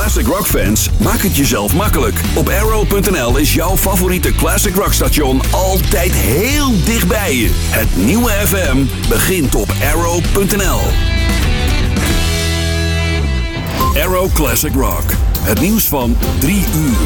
classic rock fans, maak het jezelf makkelijk. Op Arrow.nl is jouw favoriete classic rock station altijd heel dicht bij je. Het nieuwe FM begint op Arrow.nl. Arrow Classic Rock. Het nieuws van 3 uur.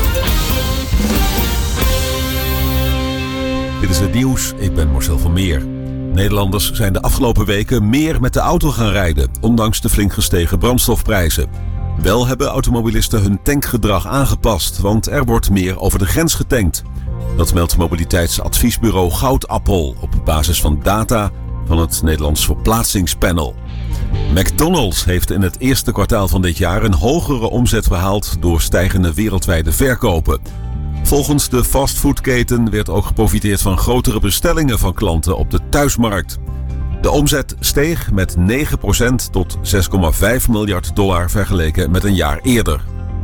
Dit is het nieuws, ik ben Marcel van Meer. Nederlanders zijn de afgelopen weken meer met de auto gaan rijden, ondanks de flink gestegen brandstofprijzen. Wel hebben automobilisten hun tankgedrag aangepast, want er wordt meer over de grens getankt. Dat meldt mobiliteitsadviesbureau Goudappel op basis van data van het Nederlands Verplaatsingspanel. McDonald's heeft in het eerste kwartaal van dit jaar een hogere omzet behaald door stijgende wereldwijde verkopen. Volgens de fastfoodketen werd ook geprofiteerd van grotere bestellingen van klanten op de thuismarkt. De omzet steeg met 9% tot $6,5 miljard vergeleken met een jaar eerder.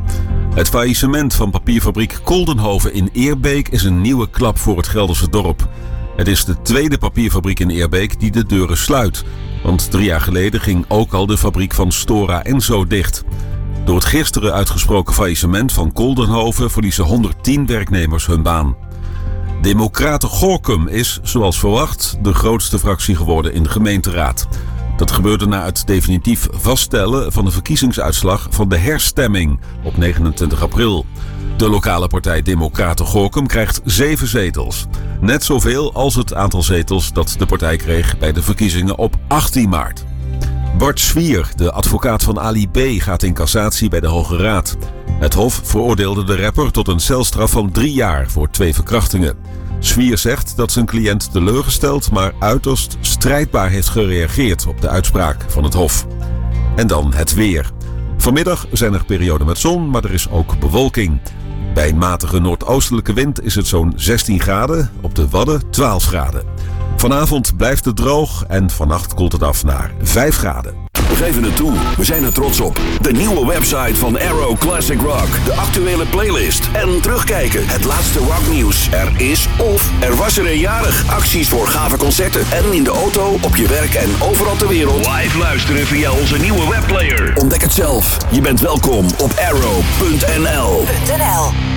Het faillissement van papierfabriek Koldenhoven in Eerbeek is een nieuwe klap voor het Gelderse dorp. Het is de tweede papierfabriek in Eerbeek die de deuren sluit. Want 3 jaar geleden ging ook al de fabriek van Stora Enso dicht. Door het gisteren uitgesproken faillissement van Koldenhoven verliezen 110 werknemers hun baan. Democraten Gorinchem is, zoals verwacht, de grootste fractie geworden in de gemeenteraad. Dat gebeurde na het definitief vaststellen van de verkiezingsuitslag van de herstemming op 29 april. De lokale partij Democraten Gorinchem krijgt 7 zetels. Net zoveel als het aantal zetels dat de partij kreeg bij de verkiezingen op 18 maart. Bart Zwier, de advocaat van Ali B., gaat in cassatie bij de Hoge Raad. Het Hof veroordeelde de rapper tot een celstraf van 3 jaar voor 2 verkrachtingen. Zwier zegt dat zijn cliënt teleurgesteld, maar uiterst strijdbaar heeft gereageerd op de uitspraak van het Hof. En dan het weer. Vanmiddag zijn er perioden met zon, maar er is ook bewolking. Bij een matige noordoostelijke wind is het zo'n 16 graden, op de Wadden 12 graden. Vanavond blijft het droog en vannacht koelt het af naar 5 graden. We geven het toe, we zijn er trots op. De nieuwe website van Arrow Classic Rock. De actuele playlist. En terugkijken, het laatste rocknieuws. Er is of er was er een jarig. Acties voor gave concerten. En in de auto, op je werk en overal ter wereld. Live luisteren via onze nieuwe webplayer. Ontdek het zelf. Je bent welkom op Arrow.nl.